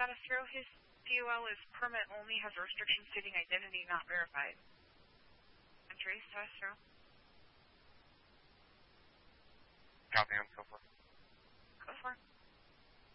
status throw. His POL is permit only, has a restriction stating identity not verified. Entry, status throw. Copy, I'm so far. Go for it.